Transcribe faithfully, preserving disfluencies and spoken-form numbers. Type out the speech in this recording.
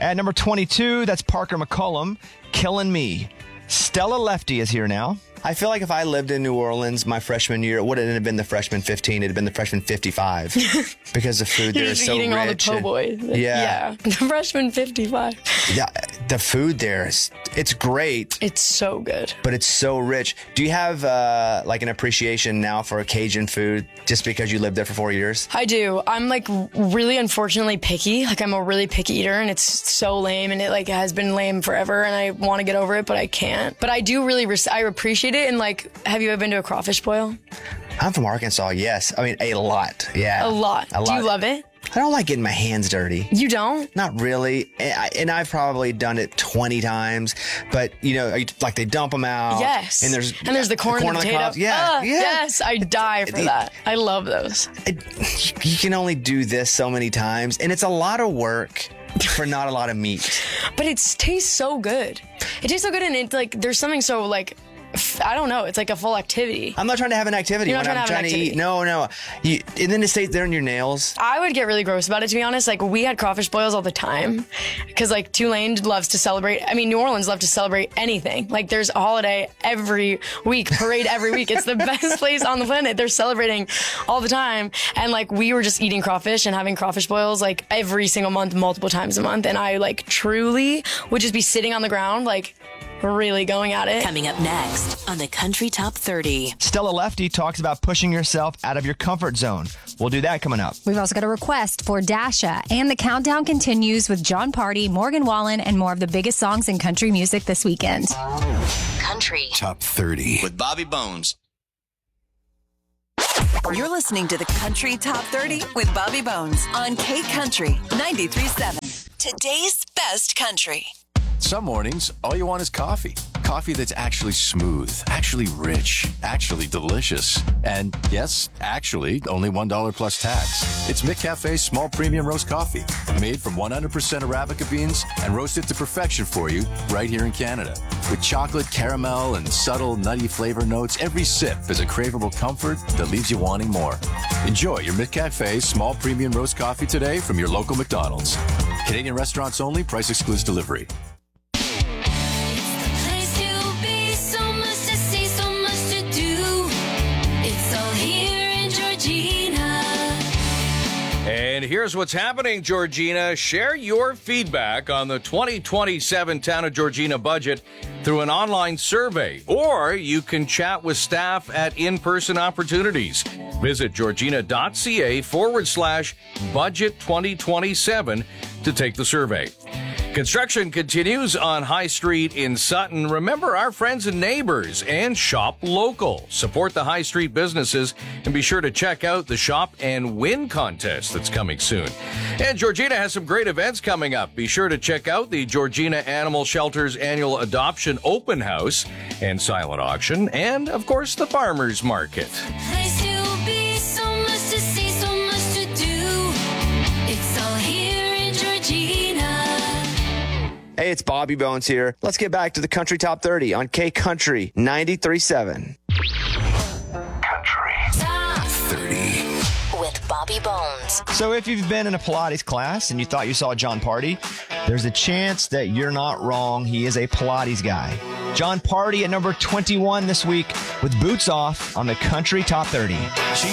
At number twenty-two, that's Parker McCollum, Killing Me. Stella Lefty is here now. I feel like if I lived in New Orleans my freshman year, it wouldn't have been the freshman fifteen. It'd have been the freshman fifty-five because the food there You're is just so eating rich. all the po' and- boys. Yeah. Yeah. The freshman fifty-five. Yeah, the food there is, it's great, It's so good. but it's so rich. Do you have uh, like an appreciation now for Cajun food just because you lived there for four years? I do. I'm like really unfortunately picky. Like I'm a really picky eater and it's so lame and it like has been lame forever and I want to get over it, but I can't. But I do really, res- I appreciate it. And like, have you ever been to a crawfish boil? I'm from Arkansas, yes. I mean, a lot, yeah. A lot. A lot. Do you love it? I don't like getting my hands dirty. You don't? Not really. And, I, and I've probably done it twenty times. But, you know, like they dump them out. Yes. And there's and there's the corn, corn and the on the potato. cobs. Yeah, Ah, yeah. Yes, I die for It- that. I love those. It, you can only do this so many times. And it's a lot of work for not a lot of meat. But it tastes so good. It tastes so good and it's like, there's something so like, f- I don't know. It's like a full activity. I'm not trying to have an activity You're when not I'm trying trying to have an to eat. No, no. You, and then it stays there in your nails. I would get really gross about it, to be honest. Like, we had crawfish boils all the time because, like, Tulane loves to celebrate. I mean, New Orleans love to celebrate anything. Like, there's a holiday every week, parade every week. It's the best place on the planet. They're celebrating all the time. And, like, we were just eating crawfish and having crawfish boils, like, every single month, multiple times a month. And I, like, truly would just be sitting on the ground, like, really going at it. Coming up next on the Country Top thirty. Stella Lefty talks about pushing yourself out of your comfort zone. We'll do that coming up. We've also got a request for Dasha. And the countdown continues with John Party, Morgan Wallen, and more of the biggest songs in country music this weekend. Country Top thirty. With Bobby Bones. You're listening to the Country Top thirty with Bobby Bones on K Country ninety-three point seven. Today's best country. Some mornings, all you want is coffee. Coffee that's actually smooth, actually rich, actually delicious. And yes, actually, only one dollar plus tax. It's McCafe's small premium roast coffee, made from one hundred percent Arabica beans and roasted to perfection for you right here in Canada. With chocolate, caramel, and subtle nutty flavor notes, every sip is a craveable comfort that leaves you wanting more. Enjoy your McCafe small premium roast coffee today from your local McDonald's. Canadian restaurants only, price excludes delivery. And here's what's happening, Georgina. Share your feedback on the twenty twenty-seven Town of Georgina budget through an online survey, or you can chat with staff at in-person opportunities. Visit georgina.ca forward slash budget 2027 to take the survey. Construction continues on High Street in Sutton. Remember our friends and neighbors and shop local. Support the High Street businesses and be sure to check out the Shop and Win contest that's coming soon. And Georgina has some great events coming up. Be sure to check out the Georgina Animal Shelter's annual adoption open house and silent auction, and of course the farmers market. Hey, it's Bobby Bones here. Let's get back to the Country Top thirty on K Country ninety-three point seven. Country Top thirty. With Bobby Bones. So if you've been in a Pilates class and you thought you saw John Party, there's a chance that you're not wrong. He is a Pilates guy. John Party at number twenty-one this week with Boots Off on the Country Top thirty. She